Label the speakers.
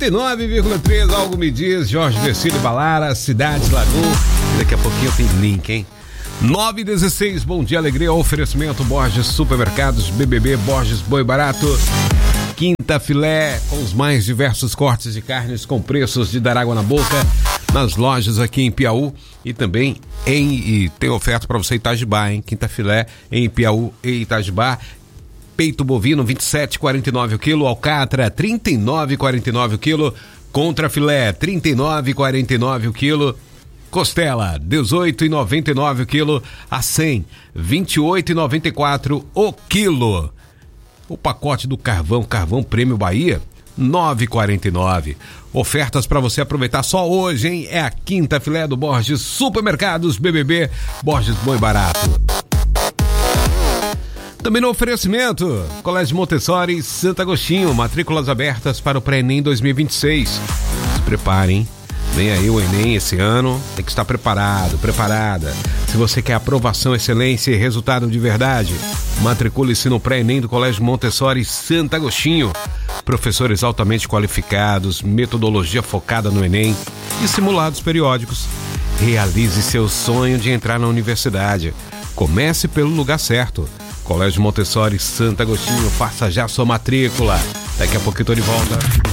Speaker 1: 99,3, algo me diz, Jorge Vecílio Balara, Cidade Lagoa. Daqui a pouquinho tem link, hein? 9h16, bom dia, alegria, oferecimento Borges Supermercados, BBB, Borges Boi Barato, Quinta Filé, com os mais diversos cortes de carnes com preços de dar água na boca, nas lojas aqui em Piauí e também e tem oferta para você em Itajibá, hein? Quinta Filé em Piauí e Itajibá. Peito bovino 27,49 o quilo, alcatra 39,49 o quilo, contra filé 39,49 o quilo, costela 18,99 o quilo, a 100 28,94 o quilo. O pacote do carvão Prêmio Bahia 9,49. Ofertas para você aproveitar só hoje, hein? É a Quinta Filé do Borges Supermercados, BBB, Borges Boi Barato. Também no oferecimento, Colégio Montessori Santo Agostinho, matrículas abertas para o pré-ENEM 2026. Se preparem, vem aí o ENEM esse ano, tem que estar preparado, preparada. Se você quer aprovação, excelência e resultado de verdade, matricule-se no pré-ENEM do Colégio Montessori Santo Agostinho. Professores altamente qualificados, metodologia focada no ENEM e simulados periódicos. Realize seu sonho de entrar na universidade. Comece pelo lugar certo. Colégio Montessori Santo Agostinho, faça já sua matrícula. Daqui a pouco eu tô de volta.